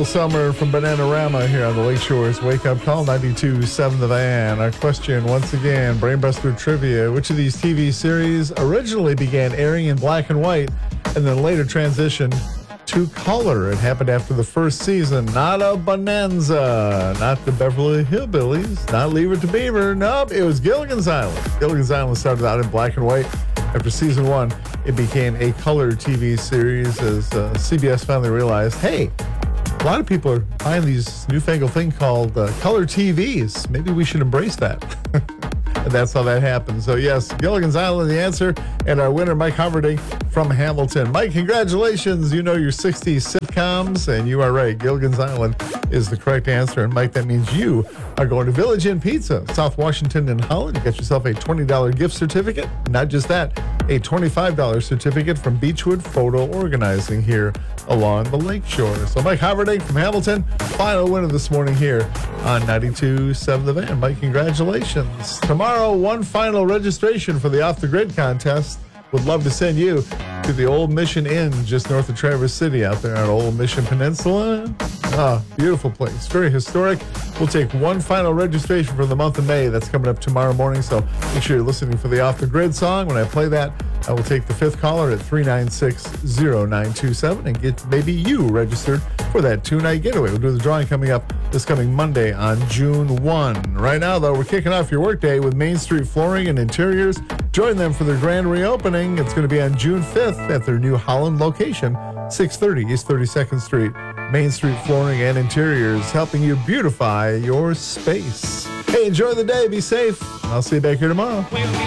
Cruel Summer from Bananarama here on the Lakeshore's Wake Up Call 92.7 The Van. Our question, once again, Brainbuster Trivia. Which of these TV series originally began airing in black and white and then later transitioned to color? It happened after the first season. Not a Bonanza, not the Beverly Hillbillies, not Leave It to Beaver. Nope, it was Gilligan's Island. Gilligan's Island started out in black and white. After season one, it became a color TV series as CBS finally realized, hey, a lot of people are buying these newfangled thing called color TVs. Maybe we should embrace that. And that's how that happened. So, yes, Gilligan's Island, the answer. And our winner, Mike Hoverding from Hamilton. Mike, congratulations. You know your 60s sitcoms, and you are right. Gilligan's Island is the correct answer. And, Mike, that means you are going to Village Inn Pizza, South Washington and Holland. You got yourself a $20 gift certificate. Not just that, a $25 certificate from Beechwood Photo Organizing here along the lakeshore. So, Mike Hoverding from Hamilton, final winner this morning here on 92.7 The Van. Mike, congratulations. Tomorrow, one final registration for the Off the Grid contest. Would love to send you to the Old Mission Inn just north of Traverse City out there on Old Mission Peninsula. Beautiful place. Very historic. We'll take one final registration for the month of May. That's coming up tomorrow morning, so make sure you're listening for the Off the Grid song. When I play that, I will take the fifth caller at 396-0927 and get maybe you registered for that two-night getaway. We'll do the drawing coming up this coming Monday on June 1. Right now, though, we're kicking off your workday with Main Street Flooring and Interiors. Join them for their grand reopening. It's going to be on June 5th at their new Holland location, 630 East 32nd Street. Main Street Flooring and Interiors, helping you beautify your space. Hey, enjoy the day. Be safe. I'll see you back here tomorrow.